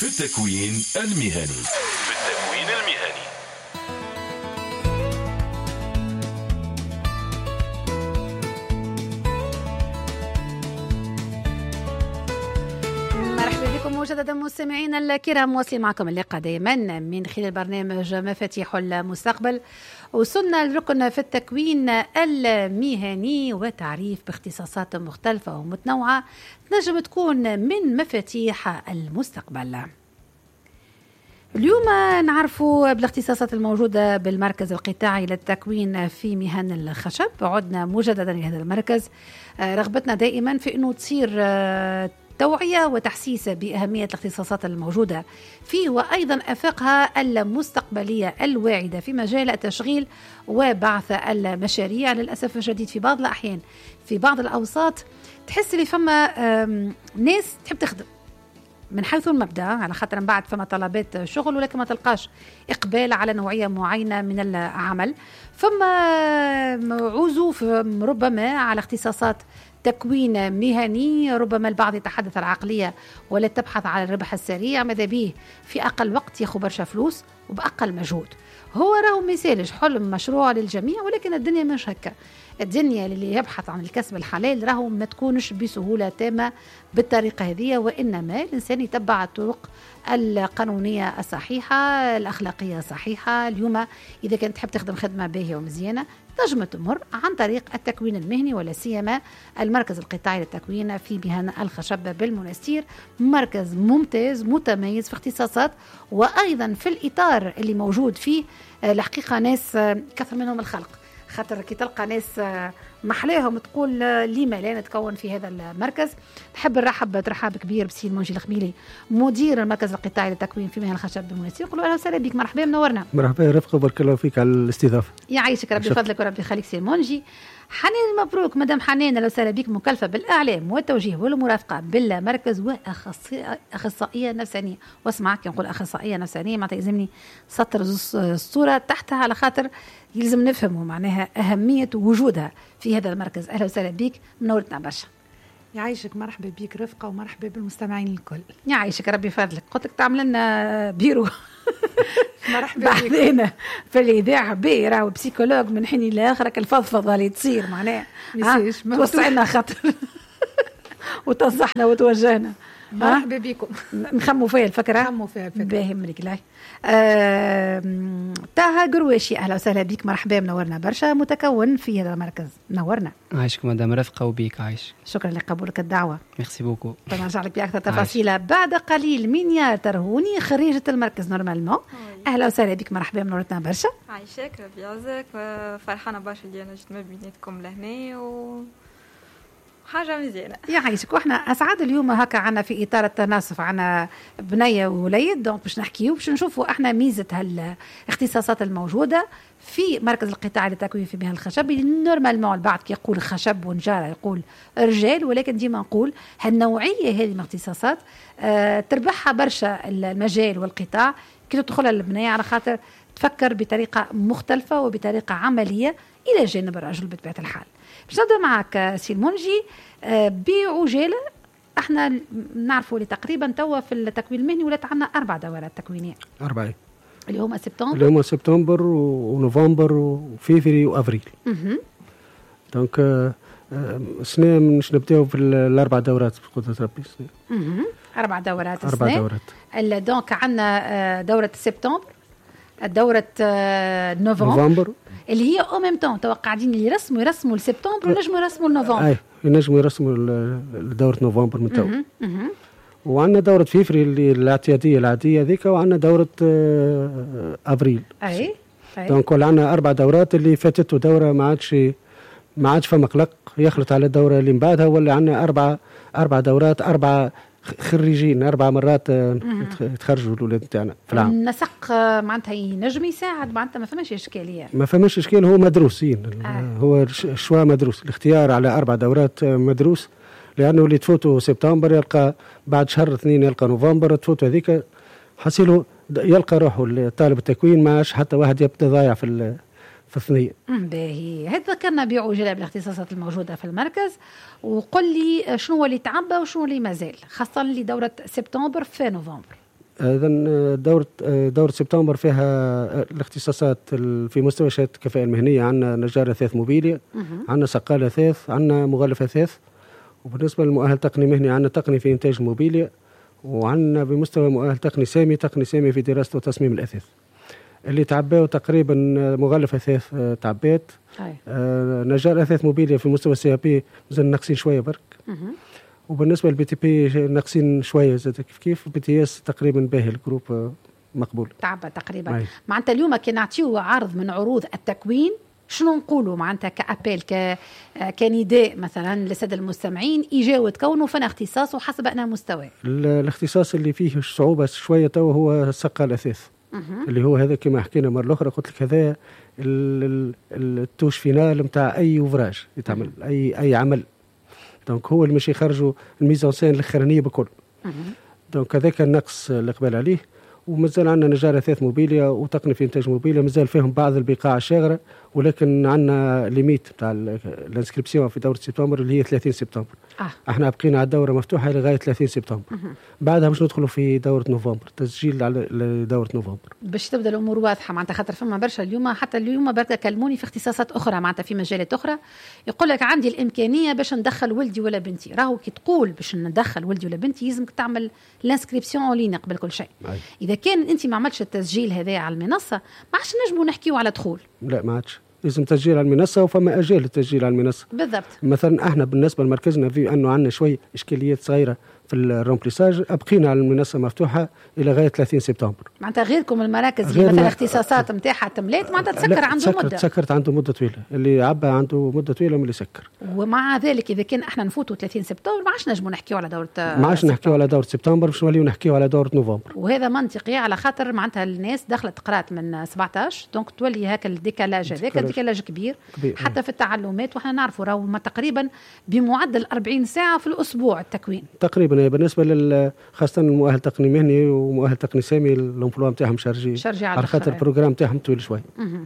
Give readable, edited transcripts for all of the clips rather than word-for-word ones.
في التكوين المهني. مرحبا بكم مجددا مستمعينا الكرام، واصلين معكم اللقاء دائما من خلال برنامج مفاتيح المستقبل. وصلنا لركن في التكوين المهني وتعريف باختصاصات مختلفة ومتنوعة تنجم تكون من مفاتيح المستقبل. اليوم نعرفوا بالاختصاصات الموجودة بالمركز القطاعي للتكوين في مهن الخشب. عدنا مجددا لهذا المركز، رغبتنا دائما في أنه تصير توعية وتحسيس بأهمية الاختصاصات الموجودة فيه، وأيضا أفاقها المستقبلية الواعدة في مجال التشغيل وبعث المشاريع. للأسف الشديد في بعض الأحيان في بعض الأوساط تحس لي فما ناس تحب تخدم من حيث المبدأ، على خاطر من بعد فما طلبات شغل ولكن ما تلقاش إقبال على نوعية معينة من العمل. فما عزوف ربما على اختصاصات تكوين مهني، ربما البعض يتحدث العقلية ولا تبحث على الربح السريع، ماذا به في أقل وقت ياخذ برشا فلوس وبأقل مجهود. هو راهو مثالج حلم مشروع للجميع، ولكن الدنيا مش هكا. الدنيا اللي يبحث عن الكسب الحلال راهو ما تكونش بسهولة تامة بالطريقة هذه، وإنما الإنسان يتبع الطرق القانونية الصحيحة الأخلاقية الصحيحة. اليوم إذا كانت تحب تخدم خدمة باهية ومزيانة تنجم تمر عن طريق التكوين المهني، ولا سيما المركز القطاعي للتكوين في مهن الخشب بالمنستير. مركز ممتاز متميز في اختصاصات، وأيضا في الإطار اللي موجود فيه الحقيقة ناس كثر منهم الخلق، خاطر كي تلقى ناس محلاهم تقول لما لا نتكون في هذا المركز. نحب نرحب ترحاب كبير بسي المنجي الخميلي مدير المركز القطاعي للتكوين في مهن الخشب بالمنستير. نقولوا اهلا وسهلا بك، مرحبا منورنا. مرحبا رفقه، بارك الله فيك على الاستضافه. يعيشك ربي فضلك وربي يخليك سي المنجي. حنان مبروك مدام حنان، اهلا وسهلا بك، مكلفه بالاعلام والتوجيه والمرافقه بالمركز واخصائيه نفسانيه. واسمع كي نقول اخصائيه نفسانيه معناتها يلزمني سطر الصوره تحتها على خاطر يلزم نفهموا معناها اهميه وجودها في هذا المركز. اهلا وسهلا بك، منورتنا برشا. يعيشك، مرحبا بك رفقه ومرحبا بالمستمعين الكل. يعيشك ربي فضلك. قلت لك تعمل لنا بيرو مرحبا بعدين في الاذاعه بي راهو بسيكولوج من حين لاخر الفضفضه اللي تصير معناها توسعنا خاطر وتنصحنا وتوجهنا. مرحبا بكم. نخموا فيها الفكره. نخموا فيها الفكره. باهي مريك لاي. تاها قرواشي، اهلا وسهلا بك، مرحبا، منورنا برشا، متكون في هذا المركز. منورنا. عايشك مدام رفقه وبيك عايش. شكرا لقبولك الدعوه. ميرسي بوكو. نرجع لك باكثر تفاصيل بعد قليل. مينيا ترهوني خريجه المركز نورمالمون، اهلا وسهلا بك، مرحبا، منورتنا برشا. عايشك ربي يعزك، فرحانه برشا اللي انا جيت ما بيناتكم لهنا حاجة مزيانة. يعيشك. واحنا اسعد اليوم هكا عنا في اطار التناسف عنا بنيه ووليد، دونك باش نحكيو باش نشوفوا احنا ميزه هالاختصاصات الموجوده في مركز القطاعي للتكوين في مهن الخشب. نورمالمون البعض كيقول خشب ونجاره يقول رجال، ولكن ديما نقول هالنوعيه هذه من الاختصاصات تربحها برشا المجال والقطاع كي تدخل البنيه، على خاطر تفكر بطريقه مختلفه وبطريقه عمليه الى جانب الرجل بطبيعه الحال. باش نبدا معك سي المنجي بعجاله. احنا نعرفوا اللي تقريبا توا في التكوين المهني ولات عندنا 4 دورات تكوينيه. 4 اللي هما سبتمبر، اللي هما سبتمبر ونوفمبر وفيفري وافريل. دونك السنه مش نبداو في ال4 دورات بقدرة ربي. 4 دورات 4 دورات. دونك عندنا دوره سبتمبر، الدورة نوفمبر اللي هي او ميم طون توا قاعدين يرسموا لسبتمبر ونجموا يرسموا لنوفمبر. اي ينجموا يرسموا لدورة نوفمبر من تو. وعندنا دورة فيفري اللي الاعتيادية العادية ذيك، وعندنا دورة ابريل. اي دونك كل عندنا 4 دورات. اللي فاتته دورة ما عادش فما قلق يخلط على الدورة اللي من بعدها، ولا عندنا 4 دورات، 4 خريجين 4 مرات يتخرجوا الأولاد نتاعنا في العام. النسق معناتها ينجم يساعد، معناتها ما فماش إشكالية. ما فماش إشكال، هو مدروسين. هو الشوا مدروس، الاختيار على 4 دورات مدروس، لأنه اللي تفوتوا سبتمبر يلقى بعد شهر 2 يلقى نوفمبر، تفوتوا هذيك حصيله يلقى روحه الطالب التكوين ما عادش حتى واحد يبدا ضايع في الثنية. باهي، هذا ذكرنا بعجالة بالاختصاصات الموجودة في المركز. وقل لي شنو اللي تعبى وشنو اللي مازال، خاصة اللي دورة سبتمبر في نوفمبر. إذن دورة سبتمبر فيها الاختصاصات في مستوى شهادة الكفاءة المهنية. عندنا نجار أثاث موبيليا، عندنا سقال أثاث، عندنا مغلف أثاث. وبالنسبة للمؤهل تقني مهني عندنا تقني في إنتاج موبيليا، وعندنا بمستوى مؤهل تقني سامي في دراسة وتصميم الأثاث. اللي تعباو تقريبا مغلف أثاث تعبات. نجار أثاث موبيليا في مستوى سي بي مازال ناقصين شوية برك. وبالنسبة للبي تي بي ناقصين شوية زاد كيف بي تي اس تقريبا باهي الجروب مقبول تعبى تقريبا. معناتها اليوم كي نعطيو عرض من عروض التكوين شنو نقولوا معناتها كأبيل كنداء مثلا للسادة المستمعين يجاوا تكونوا فن اختصاص وحسب أنا مستوى. الاختصاص اللي فيه صعوبة شوية تو هو سقال الأثاث اللي هو هذا كما حكينا مرة الأخرى قلت لك هذا التوش فينال متاع أي وفراج يتعمل أي عمل. دونك هو اللي مش يخرجوا الميزانسين الاخرانيه بكل. دونك هذاك النقص اللي قبل عليه. ومازال عندنا نجار أثاث موبيليا وتقني في إنتاج موبيليا مازال فيهم بعض البقاع الشاغرة، ولكن عندنا ليميت تاع الانسكريبسيون في دورة سبتمبر اللي هي 30 سبتمبر. احنا بقينا على الدورة مفتوحة لغاية 30 سبتمبر. بعدها باش ندخلوا في دورة نوفمبر، تسجيل على دورة نوفمبر باش تبدا الامور واضحة. معناتها خاطر فما برشا اليوم حتى اليوم بركة كلموني في اختصاصات اخرى معناتها في مجالات اخرى يقول لك عندي الامكانية باش ندخل ولدي ولا بنتي. راهو كي تقول باش ندخل ولدي ولا بنتي لازمك تعمل الانسكريبسيون اون لين قبل كل شيء. اذا كان انت ما عملتش التسجيل هذا على المنصة ما عادش نجموا نحكيوا على دخول. لا ما عادش، لازم تسجيل على المنصة وفما أجال للتسجيل على المنصة. بالضبط. مثلا احنا بالنسبة لمركزنا في أنه عندنا شوي إشكاليات صغيرة في الرومبليساج، أبقينا على المنصة مفتوحة إلى غاية 30 سبتمبر. معناتها غيركم المراكز اللي مثلا اختصاصات نتاعها تملات معناتها تسكر عنده مدة. تسكرت عنده مدة طويلة، اللي عبى عنده مدة طويلة من اللي سكر. ومع ذلك إذا كان احنا نفوتوا 30 سبتمبر ما عادش نجموا نحكيوا على دورة ما عادش نحكيوا على دورة سبتمبر، باش نوليو نحكيوا على دورة نوفمبر. وهذا منطقي على خاطر معناتها الناس دخلت قرات من 17 دونك تولي هكا الديكالاج هذاك الديكالاج كبير حتى في التعلمات. وحنا نعرفوا راهو ما تقريبا بمعدل 40 ساعة في الأسبوع التكوين تقريبا. بالنسبة خاصة المؤهل تقني مهني ومؤهل تقني سامي الامبلوا نتاعهم شارجي على خاطر البروجرام نتاعهم طويل شوي.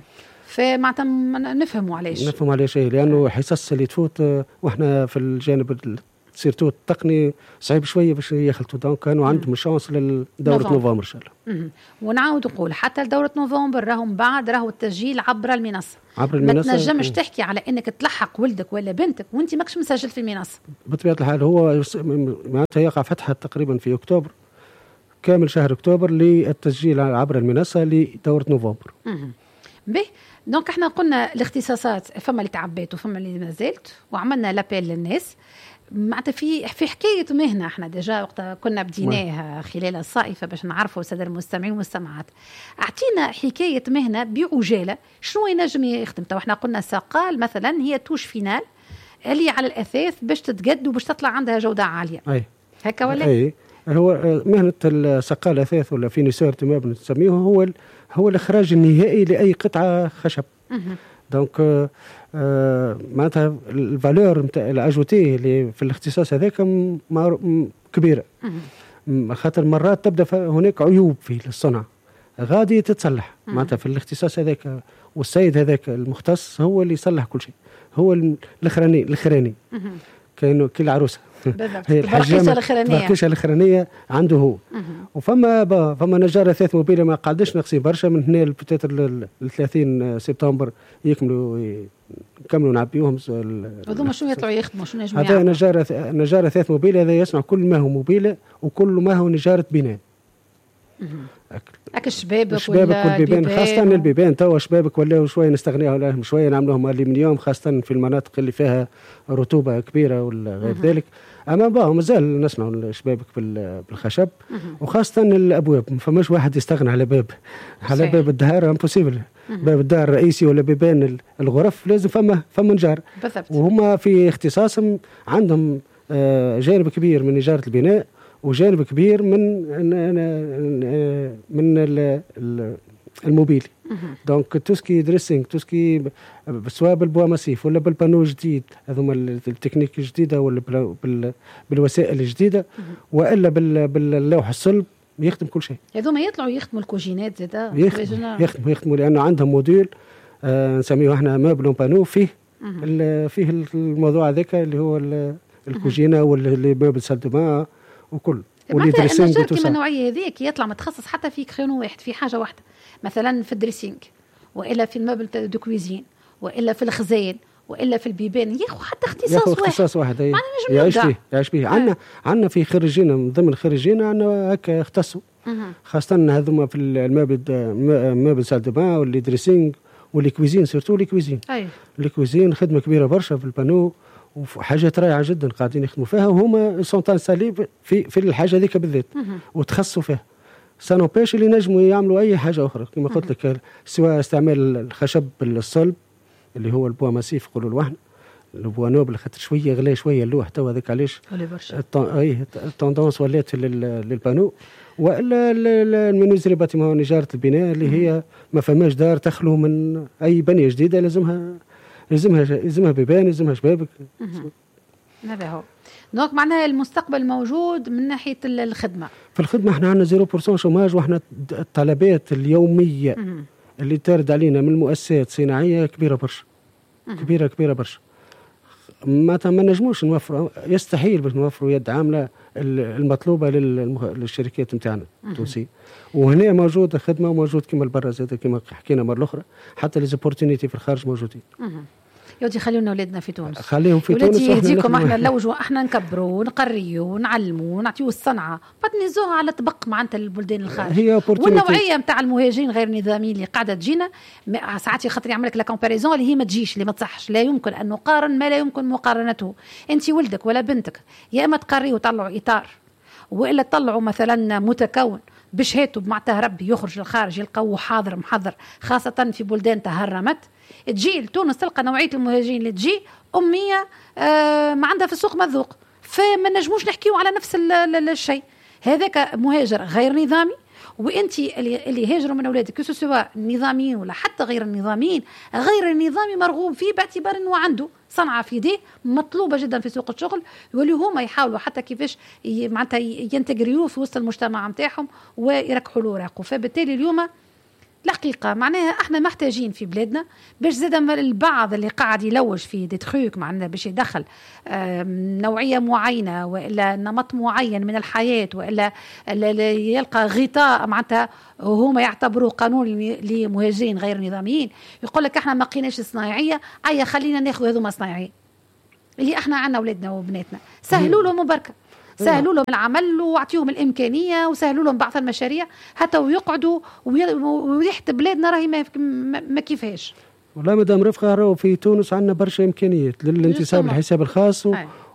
فمعناتها نفهموا علاش لأنه حصص اللي تفوت واحنا في الجانب سيرتو التقني صعيب شويه باش يخلطوا. دونك كانوا عندهم شانس لدورة نوفمبر ان شاء الله. ونعاود نقول حتى لدورة نوفمبر راهم بعد راهو التسجيل عبر المنصة. ما تنجمش تحكي على انك تلحق ولدك ولا بنتك وانت ماكش مسجل في المنصة. بطبيعة الحال هو معناتها يقع فتحة تقريبا في اكتوبر، كامل شهر اكتوبر للتسجيل عبر المنصة لدورة نوفمبر. به دونك احنا قلنا الاختصاصات فما اللي تعبيت وفما اللي ما زالت، وعملنا لابيل للناس معناتها في حكايه مهنه. احنا ديجا وقت كنا بديناها خلال الصائفه باش نعرفوا الساده المستمعين والمستمعات. اعطينا حكايه مهنه بعجاله شنو ينجم يخدم. تو احنا قلنا ساقال مثلا هي توش فينال اللي على الاثاث باش تتقد وباش تطلع عندها جوده عاليه. هكا ولا هو مهنه السقال الاثاث ولا فينيسور ما بنسميه هو الاخراج النهائي لاي قطعه خشب. دونك معناتها الفالور نتاع الاجوتي اللي في الاختصاص هذاك كبيره. خاطر مرات تبدا هناك عيوب في الصنع غادي تتصلح معناتها في الاختصاص هذاك. والسيد هذاك المختص هو اللي يصلح كل شيء، هو الاخراني كانه كل عروسه هي البرقيشه الاخرانيه عنده هو. وفما نجار اثاث موبيليا ما قعدش ناقصين برشا من هنا ل 30 سبتمبر نكملوا نعبيوهم. هذوما شنو يطلعوا يخدموا شنو يجمعوا؟ هذا نجار اثاث موبيليا هذا يصنع كل ما هو موبيليا وكل ما هو نجاره بناء. الشبابك والبيبان خاصة البيبان توا شبابك ولاو شوية نستغنيوا عليهم شوية نعملوهم ألمنيوم خاصة في المناطق اللي فيها رطوبة كبيرة ولا غير ذلك. أما مازال نصنعوا الشبابك بالخشب وخاصة الأبواب. ما فماش واحد يستغنى على باب الدهار امبوسيبل. باب الدار الرئيسي ولا بيبان الغرف لازم فما نجار. وهما في اختصاصهم عندهم جانب كبير من نجارة البناء وجانب كبير من الموبيل. دونك توسكي دريسينغ توسكي سواء بالبوا ماسيف ولا بالبانو جديد هذوما التكنيك الجديده ولا بالوسائل الجديده والا باللوح الصلب يخدم كل شيء. هذوما يطلعوا يخدموا الكوجينات زاده يخدموا لانه عندهم موديل نسميه احنا مبل بانو فيه الموضوع هذاك اللي هو الكوجينه واللي مبل سالدوما وكل. واللي دريسينج النجار كيما النوعيه هذيك يطلع متخصص حتى في كرينو واحد في حاجه واحده، مثلا في الدريسينج والا في المبل دو كويزين والا في الخزين والا في البيبان، ياخذ حتى اختصاص واحد يعيش به. عندنا في خريجين من ضمن الخريجين عندنا هكا اختصوا، خاصه هذوما في المبل سال دو بان واللي دريسينج واللي كويزين، سيرتو اللي كويزين. اللي كويزين خدمه كبيره برشا في البانو وحاجات رائعه جدا قاعدين يخدموا فيها، وهما سونتان سالي في الحاجه هذيك بالذات وتخصصوا فيها. سانوبيش اللي نجموا يعملوا اي حاجه اخرى كما قلت لك، سواء استعمال الخشب الصلب اللي هو البوا ماسيف يقولوا الوحن، البوا نوبل خاطر شويه غلا شويه اللوح تو هذاك علاش التوندونس ولات للبانو، والا المنوزري باتيمون نجاره البناء اللي هي ما فماش دار تخلو من اي بنيه جديده، لازمها بيبان، لازمها شبابك. هذا هو. دونك معناها المستقبل موجود من ناحيه الخدمه. في الخدمه احنا عندنا 0% شوماج، واحنا الطلبات اليوميه اللي ترد علينا من المؤسسات الصناعيه كبيره برشا، كبيره برشا. ما نجموش نوفروا، يستحيل باش نوفروا يد عامله المطلوبه للشركات نتاعنا التونسيه. وهنا موجود خدمه وموجود كما البرا زاد كما حكينا مره اخرى، حتى ليزوبورتينيتي في الخارج موجودين. يودي خلينا اولادنا في تونس، خليهم في تونس، يهديكم احنا نلوجوا، احنا نكبروا ونقريوا ونعلموا ونعطيوا الصنعه، بعد نزوها على طبق معناتها البلدان الخارج. والنوعيه نتاع المهاجرين غير النظاميين اللي قاعده تجينا ساعات يخاطر يعمل لك لا كومباريزون اللي هي ما تجيش، اللي ما تصحش. لا يمكن ان نقارن ما لا يمكن مقارنته. انت ولدك ولا بنتك يا اما تقريوا وطلعوا اطار، والا تطلعوا مثلا متكون بشهادته معناتها ربي يخرج للخارج يلقوه حاضر محضر، خاصه في بلدان تهرمت. تجي لتونس تلقى نوعيه المهاجرين اللي تجي اميه ما عندها في السوق مذوق، فما نجموش نحكيو على نفس الشيء. هذاك مهاجر غير نظامي، وانت اللي هاجروا من اولادك سواء نظاميين ولا حتى غير النظاميين، غير النظامي مرغوب فيه باعتبار انه عنده صنعه في يديه مطلوبه جدا في سوق الشغل، واللي هما يحاولوا حتى كيفاش معناتها ينتجريوه في وسط المجتمع نتاعهم ويركحوا له اوراقه. فبالتالي اليوم الحقيقة معناها احنا محتاجين في بلادنا باش زاد البعض اللي قاعد يلوج في دي تخيك معنا باش يدخل نوعية معينة وإلا نمط معين من الحياة وإلا يلقى غطاء معناتها وهم يعتبروه قانون لمهاجرين غير نظاميين، يقول لك احنا ما قيناش صنايعية، أي خلينا ناخذ هذوما صنايعية اللي احنا عنا أولادنا وبناتنا، سهلوا لهم بركة، سهلوا لهم العمل واعطيهم الامكانيه وسهلوا لهم بعض المشاريع حتى ويقعدوا وريحه بلادنا راهي ما كيفاش. والله مدام رفقه راهو في تونس عندنا برشا امكانيات للانتساب الحساب الخاص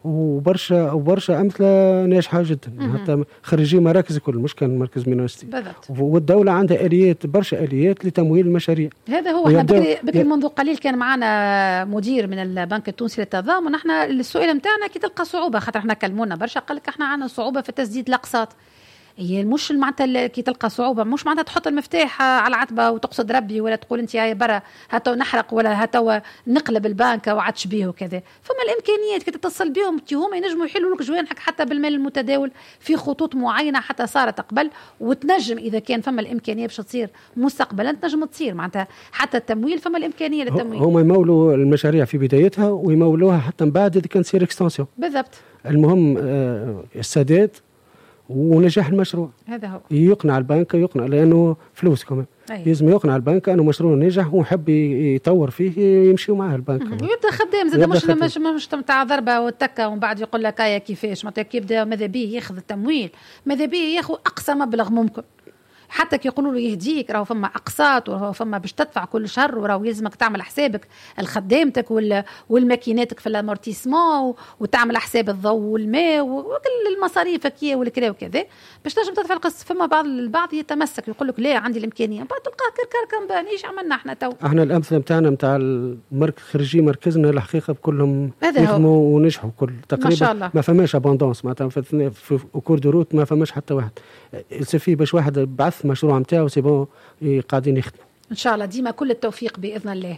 وبرشا امثله ناجحه جدا، حتى خريجي مراكز الكل مش كان مركز مينوستي، والدوله عندها اليات برشا اليات لتمويل المشاريع. هذا هو. احنا بكري منذ قليل كان معنا مدير من البنك التونسي للتضامن، احنا السؤال نتاعنا كي تلقى صعوبه خاطر احنا كلمونا برشا قال لك احنا عندنا صعوبه في تسديد الاقساط. هي مش معناتها كي تلقى صعوبه مش معناتها تحط المفتاح على العتبه وتقصد ربي ولا تقول انت يا برا هاتوا نحرق ولا هاتوا نقلب البنك وعدش بيه وكذا. فما الامكانيات كي تتصل بهم هما ينجموا يحلوا لك جوانحك حتى بالمال المتداول في خطوط معينه حتى صارت قبل، وتنجم اذا كان فما الامكانيه باش تصير مستقبلا تنجم تصير معناتها حتى التمويل، فما الامكانيه للتمويل. هما يمولوا المشاريع في بدايتها ويمولوها حتى من بعد اذا كان تصير اكستنسيون. بالضبط. المهم السداد ونجاح المشروع. هذا هو. يقنع البنك، يقنع لانه فلوس كمان. لازم يقنع البنك انه مشروع ناجح ويحب يطور فيه يمشيوا معاه البنك. ويبدا خدام زاد مش تاع ضربه والتكه ومن بعد يقول لك هيا كيفاش معناتها يبدا ماذا بيه ياخذ التمويل، ماذا بيه ياخذ اقصى مبلغ ممكن. حتى كي يقولوا له يهديك راهو فما اقساط وراهو فما باش تدفع كل شهر وراهو يلزمك تعمل حسابك الخدامتك والماكيناتك في الامورتيسمون وتعمل حساب الضوء والماء وكل المصاريف كي والكذا وكذا باش تنجم تدفع القسط. فما البعض يتمسك يقول لك لا عندي الامكانيه، بعد تلقاه كركم ايش عملنا احنا تو. احنا الامثله نتاعنا نتاع خريجي مركزنا الحقيقه كلهم يخدموا ونجحوا كل تقريبا ما شاء الله. ما فماش ابوندونس معناتها في كور دو روت ما فماش حتى واحد يلسفي باش واحد بعث مشروع نتاعو سي بون قاعدين يخدموا ان شاء الله. ديما كل التوفيق باذن الله.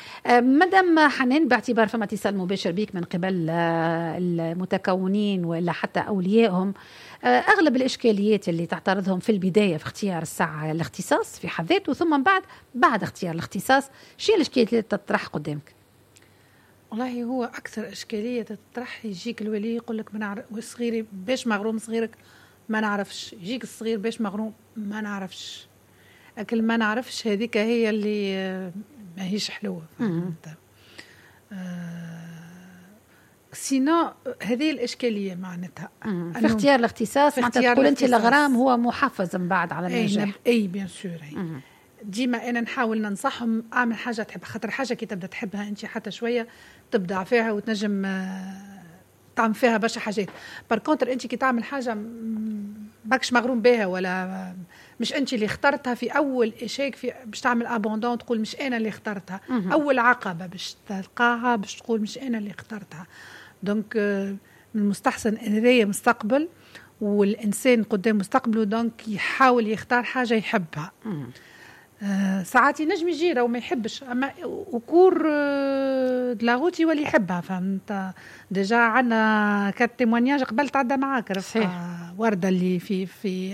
مدام حنان باعتبار فما اتصال مباشر بيك من قبل المتكونين ولا حتى اوليائهم، اغلب الاشكاليات اللي تعترضهم في البدايه في اختيار الساعه الاختصاص في حد ذاته ثم بعد اختيار الاختصاص، شنو الاشكاليات اللي تطرح قدامك؟ والله هو اكثر اشكاليه تطرح يجيك الولي يقول لك صغيري باش مغروم صغيرك ما نعرفش، يجيك الصغير باش مغروم ما نعرفش، أكل ما نعرفش، هذيك هي اللي ما هيش حلوة. سينا هذه الإشكالية معناتها في اختيار الاختصاص. معناتها تقول أنت الغرام هو محفز من بعد على النجاح. أي بيان سور. ديما أنا نحاول ننصحهم أعمل حاجة تحبها، خاطر حاجة كي تبدأ تحبها أنت حتى شوية تبدع فيها وتنجم تعمل فيها برشا حاجات. باركونتر أنت كي تعمل حاجة باكش مغروم بها ولا مش أنت اللي اخترتها، في أول إشيك في باش تعمل أبوندون تقول مش أنا اللي اخترتها. أول عقبة باش تلقاها باش تقول مش أنا اللي اخترتها. دونك من المستحسن هذايا مستقبل والإنسان قدام مستقبله، دونك يحاول يختار حاجة يحبها. ساعات ينجم يجي وما يحبش، اما وكور دلاغوت يولي يحبها. فهمت ديجا عندنا كات تيمونياج قبل تعدى معاك وردة اللي في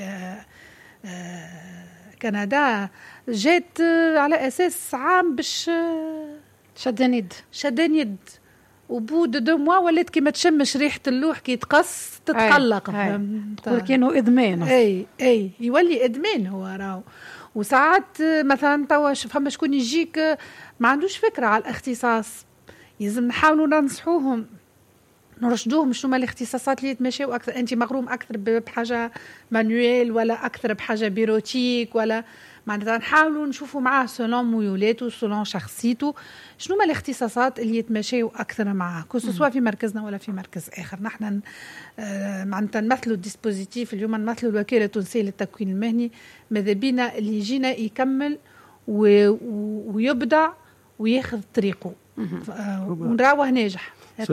كندا جات على اساس عام باش شدان يد وبود 2 موا ولات كي ما تشمش ريحه اللوح كي تقص تتقلق. تقول كانوا ادمان. اي يولي ادمان هو راهو. وساعات مثلا توا فما شكون يجيك ما عندوش فكرة على الاختصاص، يلزم نحاولوا ننصحوهم نرشدوهم شنو ما الاختصاصات اللي يتمشيوا أكثر. أنت مغروم أكثر بحاجة مانويل ولا أكثر بحاجة بيروتيك، ولا معناتها نحاولوا نشوفوا معاه سلون ميولاته سلون شخصيته شنو ما الاختصاصات اللي يتمشيوا أكثر معاه، كسوا في مركزنا ولا في مركز آخر. نحن معناتها نمثلوا الديسبوزيتيف اليوم، نمثلوا الوكالة التونسية للتكوين المهني. ماذا بينا اللي يجينا يكمل ويبدع وياخذ طريقه ونراوه ناجح.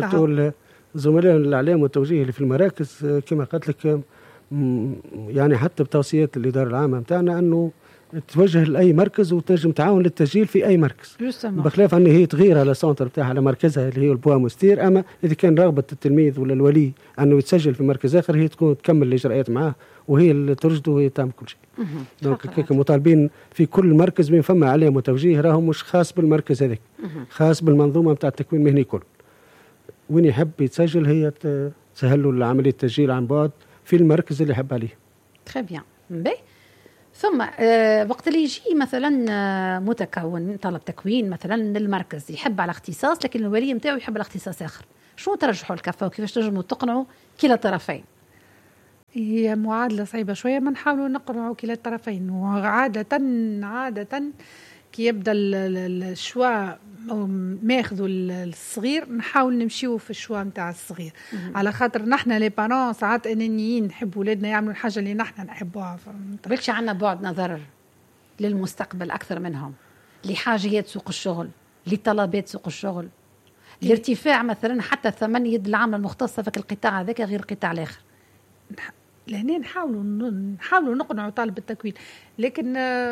زملاء الإعلام والتوجيه اللي في المراكز كما قلت لك، يعني حتى بتوصيات الإدارة العامة متاعنا أنه توجه لأي مركز وتنجم تعاون للتسجيل في أي مركز، بخلاف أن هي تغير على سنتر بتاعها على مركزها اللي هي البوا مستير. أما إذا كان رغبة التلميذ ولا الولي أنه يتسجل في مركز آخر، هي تكون تكمل الإجراءات معاه وهي اللي ترشده وهي تعمل كل شيء. دونك كيك مطالبين في كل مركز بين فما عليهم وتوجيه راهم مش خاص بالمركز هذاك، خاص بالمنظومة بتاع التكوين المهني كله. وين يحب يتسجل هي تسهل له عملية التسجيل عن بعد في المركز اللي يحب عليه. تري بيان. ثم وقت اللي يجي مثلا متكون طلب تكوين مثلا للمركز يحب على اختصاص، لكن الولي متاعه يحب على اختصاص آخر، شو ترجحوا الكفة وكيفاش تنجموا تقنعوا كلا الطرفين؟ هي معادلة صعيبة شوية، ما نحاولوا نقنعوا كلا الطرفين. وعادة كي يبدأ الشواء ماخذوا الصغير نحاول نمشيو في الشواء متاع الصغير، على خاطر نحن لي بارون ساعات انانيين نحب ولادنا يعملوا الحاجة اللي نحن نحبوها. بلكش عنا بعد نظر للمستقبل أكثر منهم، لحاجيات سوق الشغل، لطلبات سوق الشغل، لارتفاع مثلا حتى ثمن يد العاملة المختصة في القطاع هذاك غير القطاع الآخر. لهنا نحاولوا نقنعوا طالب التكوين، لكن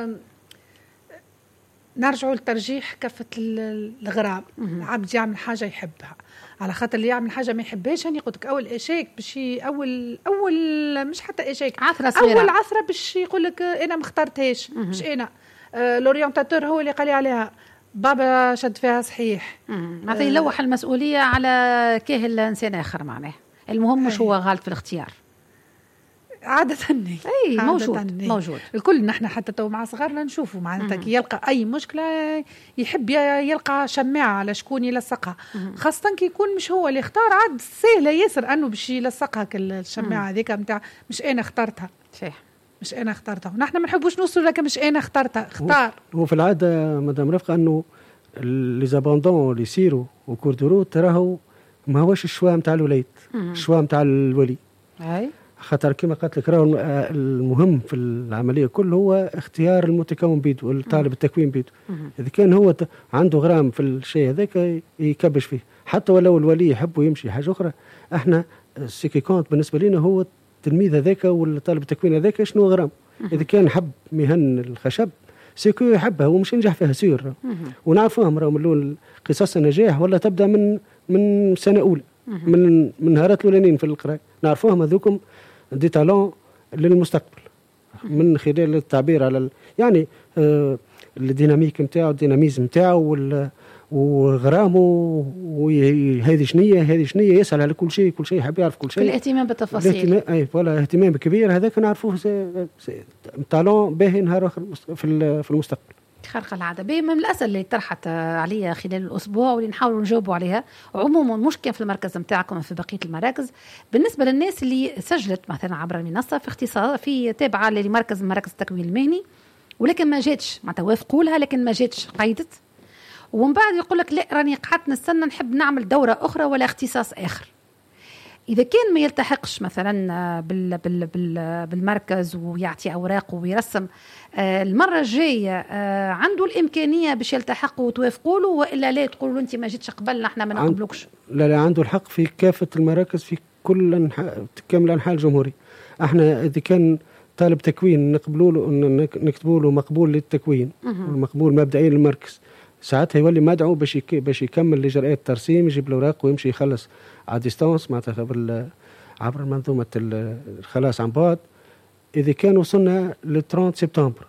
نرجعوا للترجيح كفة الغرام. العبد يعمل حاجة يحبها، على خاطر اللي يعمل حاجة ما يحبهاش هني قلت لك أول إشيك باش أول مش حتى إشيك أول عثرة باش يقول لك أنا ما اخترتهاش، مش أنا لورينتاتور هو اللي قال لي عليها، بابا شد فيها صحيح. معناتها يلوح المسؤولية على كاهل إنسان آخر، معناه المهم مش هو غالط في الاختيار. عادة أي موجود الكل. نحن حتى تو مع صغارنا نشوفوا معناتها كي يلقى أي مشكلة يحب يلقى شماعة على شكون يلصقها، خاصة كي يكون مش هو اللي اختار. عاد سهلة ياسر أنه باش يلصقها الشماعة هذيك متاع مش أنا اخترتها. صحيح مش أنا اخترتها، ونحن ما نحبوش نوصل لك مش أنا اخترتها. اختار. هو في العادة مدام رفقة أنه لي زابوندون اللي يصيروا وكوردورو تراهو ما هوش الشواء متاع الوليد، الشواء متاع الولي. خاطر كما قلت لك راهو المهم في العمليه كله هو اختيار المتكون بيده والطالب التكوين بيده. اذا كان هو عنده غرام في الشيء هذاك يكبش فيه، حتى ولو الولي يحب يمشي حاجه اخرى. احنا سيكي كونت بالنسبه لنا هو التلميذ هذاك والطالب التكوين هذاك شنو غرام. اذا كان حب مهن الخشب سيكو يحبها ومش ينجح فيها سير، ونعرفهم راهم الاول قصص النجاح ولا تبدا من سنه اولى، من نهارات الاولانيين في القراءه نعرفوهم هذوكم دي تالون للمستقبل من خلال التعبير على يعني الديناميك نتاعو، الديناميزم نتاعو وغرامه وهذه شنية يسأل على كل شيء يحب يعرف كل شيء. الاهتمام بالتفاصيل. اهتمام كبير هذاك نعرفوه طالون باهي نهار آخر في المستقبل. خارقة العادة. من الأسئلة اللي طرحت عليها خلال الأسبوع واللي نحاول نجاوبوا عليها عموما مش كان في المركز متاعكم في بقية المراكز، بالنسبة للناس اللي سجلت مثلا عبر المنصة في اختصاص في تابعة لمركز التكوين المهني ولكن ما جاتش معناتها وافقوا لها لكن ما جاتش قيدت، ومن بعد يقول لك لا راني قعدت نستنى نحب نعمل دورة أخرى ولا اختصاص آخر. إذا كان ما يلتحقش مثلا بالمركز ويعطي أوراقه ويرسم المرة الجاية عنده الإمكانية باش يلتحقوا وتوافقوا له، وإلا لا تقولوا أنت ما جيتش قبلنا احنا ما نقبلوكش؟ لا عنده الحق في كافة المراكز في كل كامل أنحاء الجمهورية. احنا إذا كان طالب تكوين نقبلوا له نكتبوا له مقبول للتكوين مقبول مبدئيا للمركز، ساعتها يولي مدعو باش يكمل اجراءات الترسيم، يجيب الاوراق ويمشي يخلص على ديستانس معناتها عبر منظومه الخلاص عن بعد. اذا كان وصلنا ل 30 سبتمبر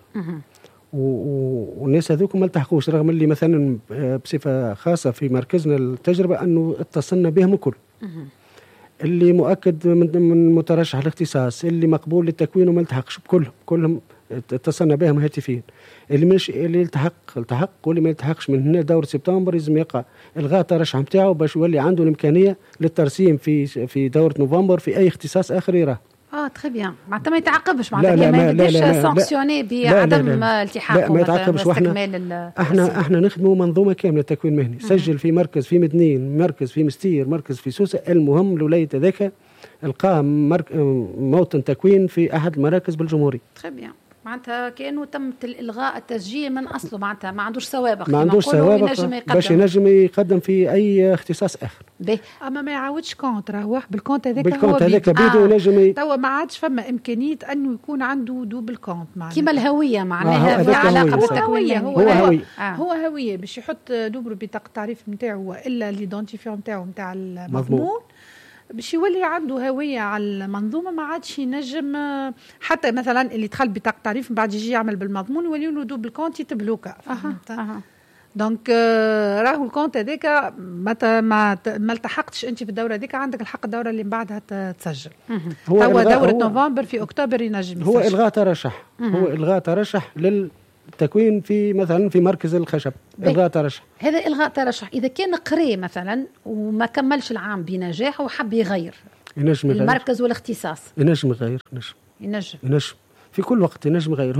والناس هذوك ما التحقوش، رغم اللي مثلا بصفه خاصه في مركزنا التجربه انه اتصلنا بهم الكل، اللي مؤكد من مترشح الاختصاص، اللي مقبول للتكوين وما التحقش، كلهم اتصلنا بهم هاتفيا. اللي التحق واللي ما يلتحقش من هنا دورة سبتمبر لازم يقع الغاء الترشح نتاعو باش يولي عنده الامكانيه للترسيم في دوره نوفمبر في اي اختصاص اخر يراه. تري بيان، معناتها ما يتعاقبش، معناتها ما يبداش سانكسيوني بعدم التحاق. ما يتعاقبش. احنا نخدموا منظومه كامله تكوين مهني. سجل في مركز في مدنين، مركز في مستير، مركز في سوسه، المهم الولايه هذاك القاه موطن تكوين في احد المراكز بالجمهوريه. تري بيان، معناتها كأنه تم الغاء التسجيل من اصله، معناتها ما عندوش سوابق، باش ينجم يقدم في اي اختصاص اخر. اما ما يعاودش كونت، راهو بالكونت هذاك بيدو ينجم توا ما عادش فما امكانيه انه يكون عنده دوبل كونت، معناها كيما الهويه معناها في علاقه بالتكوين. هو هويه باش يحط دوبل بطاقه التعريف نتاعو والا ليدونتيفيون نتاعو نتاع المضمون باش يولي عنده هوية على المنظومة. ما عادش ينجم حتى مثلا اللي دخل بطاقة تعريف من بعد يجي يعمل بالمضمون يولي له دوبل كونت يتبلوكا. دونك راهو الكونت هذاك ما التحقتش انت في الدورة هذيك، عندك الحق الدورة اللي من بعدها تسجل. هو دورة نوفمبر في اكتوبر ينجم يسجل. هو الغاء ترشح. هو الغاء ترشح للتكوين في مثلا في مركز الخشب. الغاء ترشح. هذا الغاء ترشح اذا كان قري مثلا وما كملش العام بنجاح وحب يغير المركز والاختصاص، ينجم يغير. ينجم في كل وقت ينجم يغير.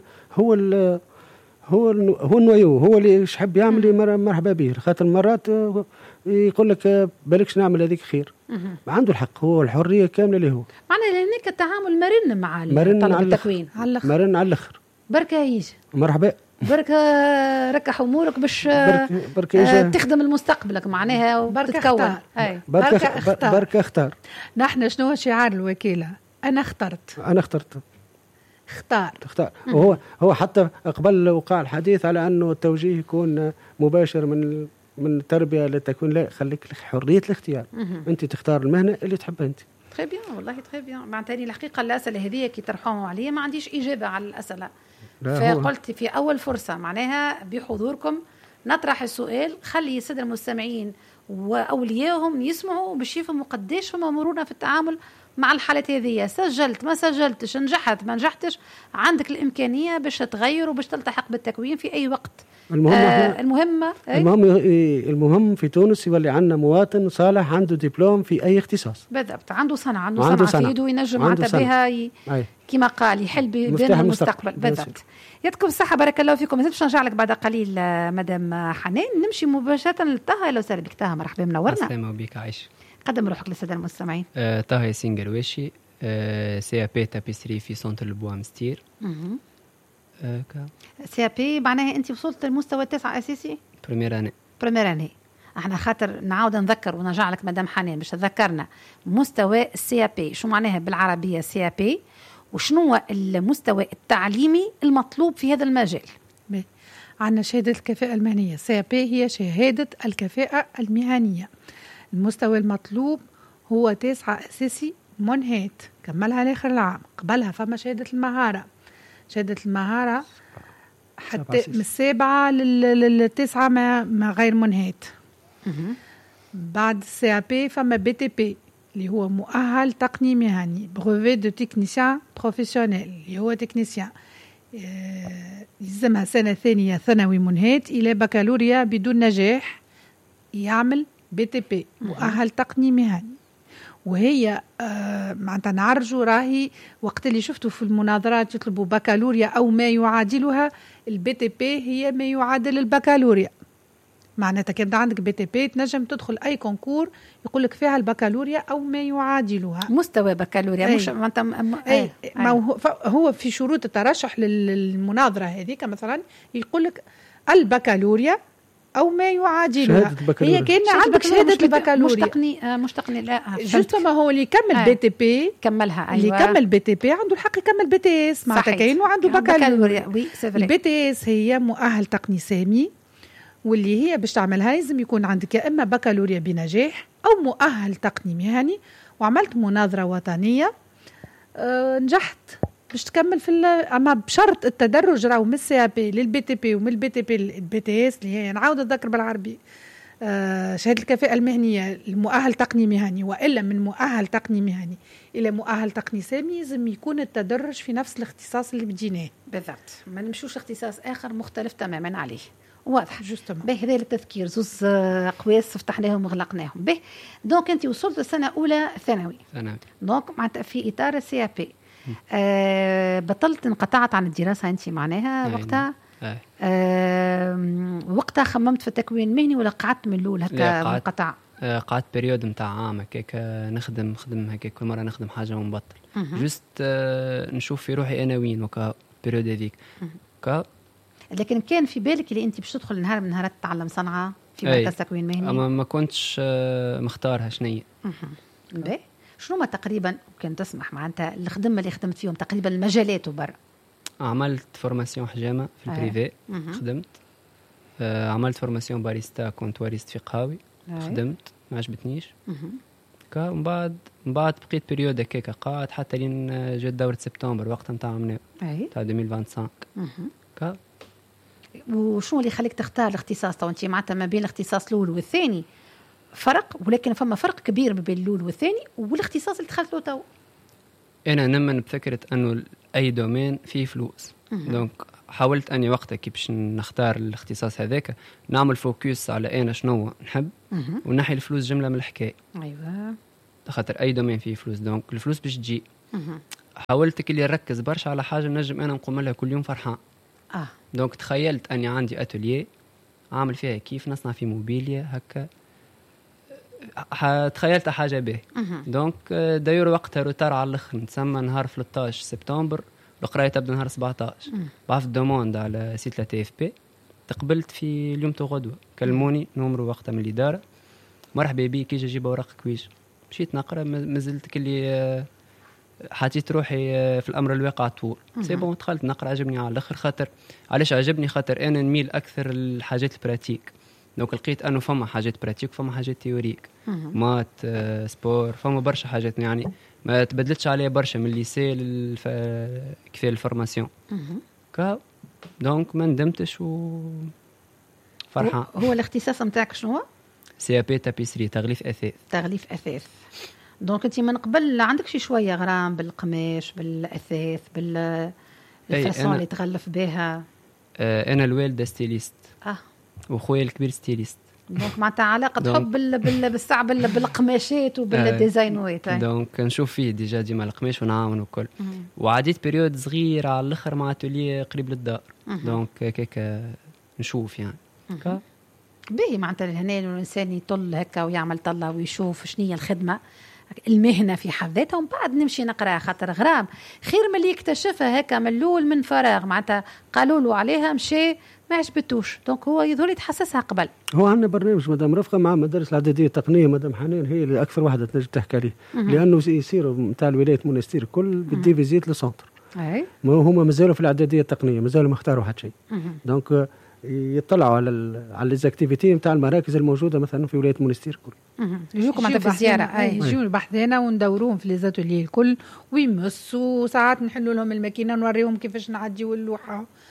هو النويو هو اللي يحب يعمل مرحبا به، خاطر مرات يقول لك بالكش نعمل هذيك خير. عنده الحق، هو الحريه كامله اللي هو معناها هناك التعامل مرن مع طلب التكوين، مرن على الاخر. بركه يجي مرحبا، بركه ركح امورك باش تخدم المستقبلك معناها وتتكون. بركه اختار. نحن شنو شعار الوكاله؟ انا اخترت اختار. هو حتى قبل وقع الحديث على انه التوجيه يكون مباشر من التربيه للتكوين. لا، خليك حريه الاختيار. انت تختار المهنه اللي تحبها انت. تري بيان، والله تري بيان. معناتها الحقيقه الاسئله هذه كي طرحوهم عليا ما عنديش اجابه على الاسئله، فقلت في اول فرصه معناها بحضوركم نطرح السؤال، خلي الساده المستمعين واوليائهم يسمعوا باش يفهموا قداش هما مرونه في التعامل مع الحالات هذه. سجلت ما سجلتش، نجحت ما نجحتش، عندك الامكانيه باش تغير وباش تلتحق بالتكوين في اي وقت. المهم في تونس يولي عندنا مواطن صالح عنده دبلوم في اي اختصاص. بالضبط، عنده صنعه في يده ينجم معناتها بها كما قال يحل بين المستقبل. بالضبط. يعطيكم الصحه، بارك الله فيكم. باش نرجع لك بعد قليل مدام حنان، نمشي مباشره لطه. لو سهلا بك طه، مرحبا منورنا. السلام بك عايش. قدم روحك للساده المستمعين. طه ياسين قرواشي، سي ا بي تابيسري في سنتر البوا مستير. سي ا بي معناها انت وصلت للمستوى التاسع اساسي؟ بريمير اني. احنا خاطر نعاود نذكر ونرجع لك مدام حنان باش تذكرنا مستوى السي ا بي شو معناها بالعربيه سي ا بي، وشنو هو المستوى التعليمي المطلوب في هذا المجال. عندنا شهاده الكفاءه المهنيه. سي ا بي هي شهاده الكفاءه المهنيه. المستوى المطلوب هو 9 أساسي منهات، كملها لآخر العام. قبلها فما شهادة المهارة. شهادة المهارة حتى من 7 لل9 ما غير منهات. بعد السي بي فما بي تي بي اللي هو مؤهل تقني مهني، بروفي دو تكنيسيان بروفيسيونيل اللي هو تكنيسيان، يلزمها سنة ثانية ثانوي منهات إلى بكالوريا بدون نجاح يعمل بي تي بي مؤهل تقني مهني. وهي معناتها نعرجوا راهي وقت اللي شفتوا في المناظرات يطلبوا بكالوريا أو ما يعادلها، البي تي بي هي ما يعادل البكالوريا. معناتها كان عندك بي تي بي تنجم تدخل أي كونكور يقول لك فيها البكالوريا أو ما يعادلها، مستوى بكالوريا. أي. مش هو في شروط الترشح للمناظرة هذيك مثلا يقول لك البكالوريا أو ما يعادلها. هي كان عندك شهادة البكالوريا مش تقني لا جوست ما هو اللي يكمل بي تي بي كملها. اللي يكمل بي تي بي عنده الحق يكمل بي تي اس، معناتها كأنه عنده بكالوريا. البي تي اس هي مؤهل تقني سامي، واللي هي باش تعملها لازم يكون عندك يا إما بكالوريا بنجاح أو مؤهل تقني مهني. وعملت مناظرة وطنية نجحت باش تكمل في أما بشرط التدرج راهو من السي بي للبي تي بي ومن البي تي بي للبي تي اس اللي هي نعاود أتذكر بالعربي شهادة الكفاءة المهنية المؤهل تقني مهني، وإلا من مؤهل تقني مهني إلى مؤهل تقني سامي لازم يكون التدرج في نفس الاختصاص اللي بديناه بالضبط، ما نمشوش اختصاص آخر مختلف تماما عليه. واضح جوستومون. به هذا التذكير زوز قواس فتحناهم وغلقناهم به. دونك انت وصلت السنه اولى ثانوي. دونك معناتها في اطار السي بي بطلت انقطعت عن الدراسه انت معناها وقتها. وقتها خممت في التكوين المهني ولا قعدت من الاول هكا منقطع؟ قعدت بريود نتاع عام هكاك نخدم هكاك كل مره نخدم حاجه ونبطل جست نشوف في روحي انا وين وكا بريود هذيك. لكن كان في بالك اللي انت باش تدخل نهار من نهارات تتعلم صنعه في مركز تكوين مهني؟ اما ما كنتش مختارها شنية. باهي شنو ما تقريبا كان تسمح معناتها الخدمه اللي خدمت فيهم تقريبا المجالات وبرا؟ عملت فورماسيون حجامه في البريفي خدمت. عملت فورماسيون باريستا كنت باريست في قهاوي خدمت ما عجبتنيش. من بعد بقيت بريود هكاك قاعد حتى لين جات دوره سبتمبر وقت نتاع عمنا تاع 2025. وشنو اللي خليك تختار الاختصاص؟ تو انت معناتها ما بين الاختصاص الاول والثاني فرق، ولكن فما فرق كبير ما بين الاول والثاني والاختصاص اللي دخلت له تو. انا نمن بفكره انه اي دومين فيه فلوس. دونك حاولت اني وقتها كي باش نختار الاختصاص هذاك نعمل فوكس على انا شنو نحب ونحي الفلوس جمله من الحكايه. ايوه خاطر اي دومين فيه فلوس دونك الفلوس باش تجي. حاولت كي نركز برشا على حاجه نجم انا نقوم لها كل يوم فرحان. دونك تخيلت اني عندي اتوليه عامل فيها كيف نصنع في موبيليا هكا. تخيلت حاجه به. دونك داير وقتها روتار على الاخر نتسمى نهار 13 سبتمبر القرايه تبدا نهار 17. بعثت دوموند على سيت لا تي اف بي تقبلت في اليوم تو غدوه كلموني نمرو وقتها من الاداره مرحبا بي كي جيب اوراقك ويش مشيت نقرا مازلت كلي حطيت روحي في الامر الواقع طول سي بون دخلت نقرا عجبني على الاخر. خاطر علاش عجبني؟ خاطر انا نميل اكثر الحاجات البراتيك. دونك لقيت انه فما حاجات براتيك وفما حاجات تيوريك مات سبور فما برشا حاجات يعني ما تبدلتش عليها برشا من الليسي كيف الفورماسيون. دونك ما ندمتش فرحان. هو الاختصاص نتاعك شنو هو؟ سي بي تابيسري تغليف اثاث. دونك انت من قبل عندك شويه غرام بالقماش بالاثاث بالفاسون اللي تغلف بها. انا الوالده ستيليست وخويا الكبير ستيليست. دونك معناتها علاقه حب بالصعب بالقماشات وبالديزاينات. دونك نشوف فيه ديجا ديما القماش ونعاون وكل. وعديت بريود صغيره على الاخر مع اتوليه قريب للدار. دونك هكاك نشوف يعني باهي معناتها هنا الانسان يطل هكا ويعمل طله ويشوف شنو هي الخدمه المهنه في حد ذاتها ومن بعد نمشي نقرا. خاطر غرام خير من اللي يكتشفها هكا من الاول من فراغ معناتها قالوا له عليها مشي ما عجبتوش. دونك هو يظهر يتحسسها قبل. هو عندنا برنامج مدام رفقه مع مدارس الإعدادية التقنية مدام حنان هي اللي اكثر واحده تنجم تحكي عليه لانه يصيروا نتاع الولايات المونستير الكل بالدي فيزيت للسونتر. ما هما مازالوا في الإعدادية التقنية مازالوا ما اختاروا حتى شيء. دونك يطلعوا على ليزاكتيفيتي نتاع المراكز الموجوده مثلا في ولايه المونستير الكل. يجوكم معناتها في الزياره يجيو البحثنا وندوروهم في ليزاتولي الكل ويمسوا ساعات نحلوا لهم الماكينه نوريهم كيفاش نعديوا اللوحه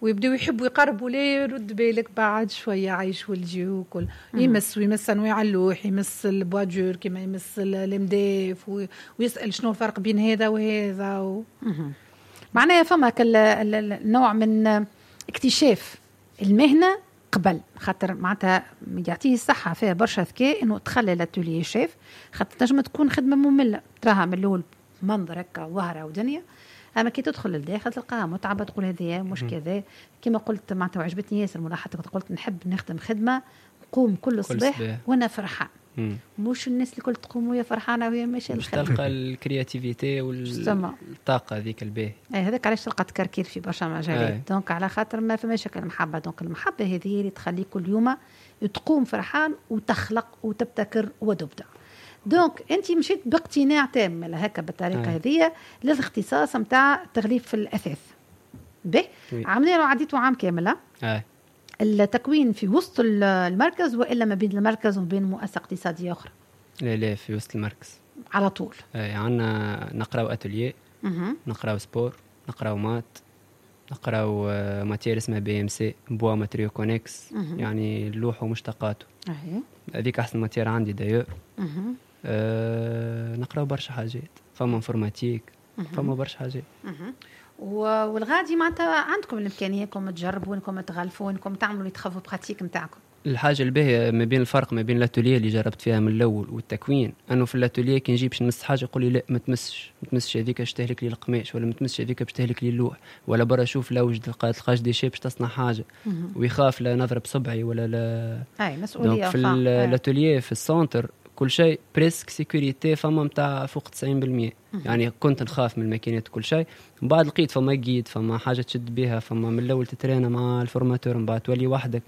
ويبداو يحبوا يقربوا ليه، رد بالك بعد شويه عايش والجي ويمس انواع اللوح، يمس البواجور كما يمس المداف ويسال شنو الفرق بين هذا وهذا معناها فما نوع من اكتشاف المهنه قبل، خاطر معناتها يعطيه الصحه فيها برشا ذكاء انه تخلي الاتولي شيف، خاطر تنجم تكون خدمه ممله تراها من الاول منظر هكا وهره ودنيا، اما كي تدخل للداخل تلقاها متعبه، تقول هذه مش كذا. كما قلت معناتها وعجبتني ياسر ملاحظتك، قلت نحب نخدم خدمه نقوم كل صباح وانا فرحان، مش الناس اللي كل تقوم وهي فرحانه وهي ماشيه مش تلقى الكرياتيفيتي والطاقه ذيك الباهي. هذاك علاش تلقى تكركير في برشا مجالات. دونك على خاطر ما فماش المحبه، دونك المحبه هذه اللي تخليك كل يوم تقوم فرحان وتخلق وتبتكر وتبدع. دونك انت مشيت باقتناع تام هكا بالطريقه هذه للاختصاص نتاع تغليف في الاثاث. به عملنا له عديتوا عام كامل. التكوين في وسط المركز والا ما بين المركز وبين مؤسسه اقتصاديه اخرى؟ لا في وسط المركز على طول. عندنا نقراو اتوليي، نقراو سبور، نقراو مات، نقراو ماتير اسمها BMC بوا ماتريو كونيكس، يعني اللوح ومشتقاته. هذيك احسن ماتير عندي دايور. نقراو برشا حاجات، فما انفورماتيك، فما برشا حاجات. والغادي معناتها عندكم الامكانيه انكم تجربوا، انكم تغلفوا، انكم تعملوا يتخفوا براتيك نتاعكم. الحاجه الباهيه ما بين الفرق ما بين الاتوليه اللي جربت فيها من الاول والتكوين، انه في الاتوليه كي نجيبش نمس حاجه يقول لي لا ما تمسش هذيك باش تهلك لي القماش، ولا ما تمسش هذيك باش تهلك لي اللوح، ولا برا شوف لو تلقاش دي شي باش تصنع حاجه، ويخاف لا نضرب صبعي ولا لا. مسؤوليه. في الاتوليه في السنتر كل شيء بريسك سيكوريتي، فما متاع فوق 90%. يعني كنت نخاف من الماكينات كل شيء، من بعد لقيت فما جيد، فما حاجه تشد بها، فما من الاول تترينا مع الفورماتور، من بعد تولي وحدك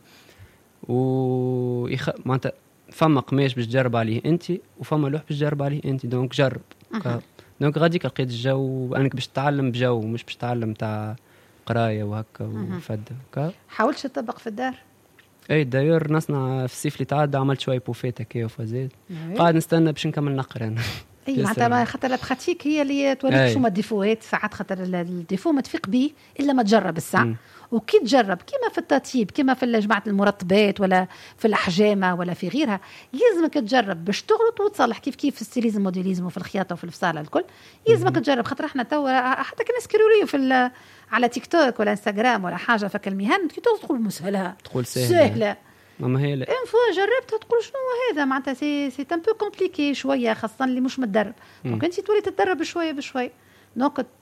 معناتها فما قماش باش تجرب عليه انت، وفما لوح باش تجرب عليه انت، دونك جرب. دونك غاديك لقيت الجو انك باش تتعلم بجو، مش باش تتعلم تاع قرايه وهكا وفد. حاولتش تطبق في الدار؟ اي دايور نصنع في الصيف اللي تعدى، عملت شويه بوفيت هكا وفازات، قاعد نستنى باش نكمل نقرا انا. اي معناتها خاطر البراتيك هي اللي توريك شو ما الديفوات ساعات، خاطر الديفو ما تفيق به الا ما تجرب الساعه. وكي تجرب كيما في التطيب، كيما في جماعه المرطبات، ولا في الاحجامه، ولا في غيرها، لازمك تجرب باش تغلط وتصلح. كيف في الستيليزم موديليزم وفي الخياطه وفي الفصاله الكل لازمك تجرب. خاطر احنا توا حتى كناس كيروليو في على تيك توك ولا انستغرام ولا حاجه، فك المهن كي تدخل مسهله تقول سهله. ماما هي لا فوا جربتها تقول شنو هذا، معناتها سي ان بو كومبليكي شويه، خاصه اللي مش متدرب. دونك انت تولي تتدرب شويه بشويه. دونك